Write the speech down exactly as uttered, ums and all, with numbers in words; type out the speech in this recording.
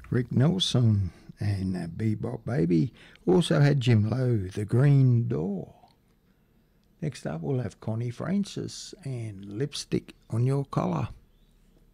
Rick Nelson and that Bebop Baby. Also had Jim Lowe, The Green Door. Next up we'll have Connie Francis and Lipstick on Your Collar.